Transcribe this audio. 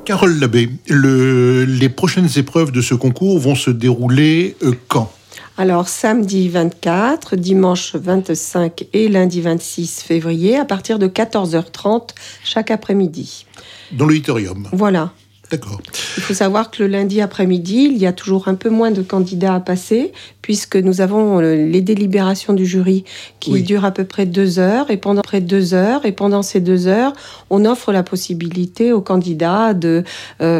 Carole Labbé, les prochaines épreuves de ce concours vont se dérouler quand ? Alors, samedi 24, dimanche 25 et lundi 26 février, à partir de 14h30 chaque après-midi. Dans l'auditorium. Voilà. D'accord. Il faut savoir que le lundi après-midi, il y a toujours un peu moins de candidats à passer, puisque nous avons les délibérations du jury qui durent à peu près 2 heures. Et pendant ces 2 heures, on offre la possibilité aux candidats de